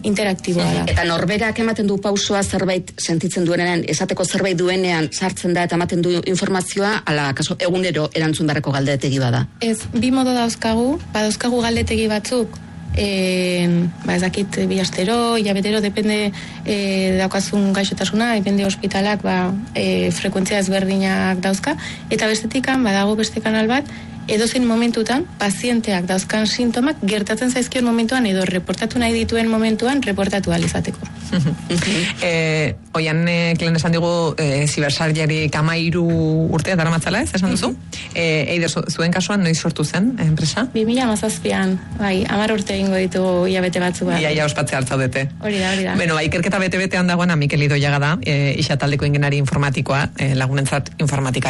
interaktiboa da. Eta norberak ematen du pausua zerbait sentitzen duenean, esateko zerbait duenean sartzen da eta ematen du informazioa, ala kaso egunero erantzun beharreko galdetegi bada. Ez, bi modo dauzkagu, badauzkagu galdetegi batzuk, ez dakit bi astero, hilabetero, depende daukazun gaixotasuna, depende ospitalak, frekuentzia ezberdinak dauzka, eta bestetikan badago beste kanal bat, edozein momentutan, pazienteak dauzkan sintomak gertatzen zaizkion momentuan edo reportatu nahi dituen momentuan reportatu ahal izateko. Oian, Klen esan digu, zibersarriarik 13 urtea daramatzala, ez esan duzu? Eider, zuen kasuan noiz sortu zen enpresa? 2017an, 10 urte egingo ditugu hilabete batzu bat. Ia ospatzea hartzaudete. Hori da. Bueno, ikerketa bete-betean dagoena Mikel Idoiaga da, isa taldeko ingenari informatikoa, lagunentzat informatika